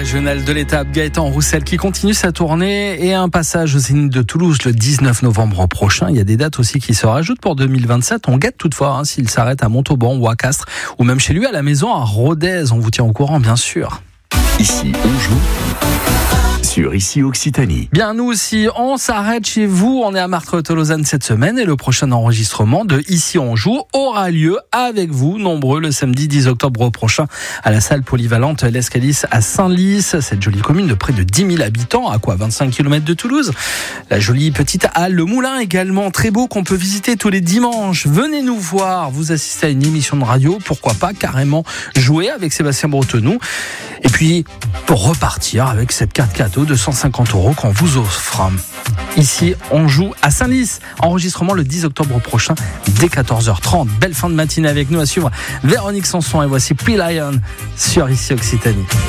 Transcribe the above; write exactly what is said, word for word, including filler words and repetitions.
régionale de l'étape, Gaëtan Roussel qui continue sa tournée et un passage au Zénith de Toulouse le dix-neuf novembre prochain. Il y a des dates aussi qui se rajoutent pour deux mille vingt-sept. On guette toutefois hein, s'il s'arrête à Montauban ou à Castres ou même chez lui à la maison à Rodez. On vous tient au courant bien sûr. Ici, on joue sur Ici Occitanie. Bien, nous aussi, on s'arrête chez vous. On est à Marthe-Tolosane cette semaine et le prochain enregistrement de Ici on joue aura lieu avec vous, nombreux, le samedi dix octobre prochain à la salle polyvalente l'Escalice à Saint-Lys. Cette jolie commune de près de dix mille habitants, à quoi vingt-cinq kilomètres de Toulouse. La jolie petite halle, le moulin également, très beau, qu'on peut visiter tous les dimanches. Venez nous voir, vous assistez à une émission de radio, pourquoi pas carrément jouer avec Sébastien Bretonneau. Et puis, pour repartir avec cette carte cadeau de cent cinquante euros qu'on vous offre. Ici, on joue à Saint-Lys. Enregistrement le dix octobre prochain, dès quatorze heures trente. Belle fin de matinée avec nous à suivre. Véronique Sanson et voici P-Lion sur Ici Occitanie.